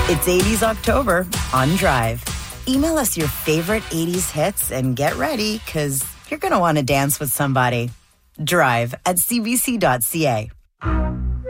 It's 80s October on Drive. Email us your favorite 80s hits and get ready, because you're going to want to dance with somebody. Drive at cbc.ca.